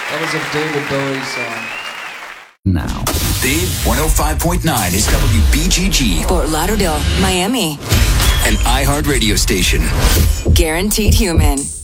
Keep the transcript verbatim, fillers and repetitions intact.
That was a David Bowie song. Now. Dave one oh five point nine is W B G G. Fort Lauderdale, Miami. An iHeart radio station. Guaranteed Human.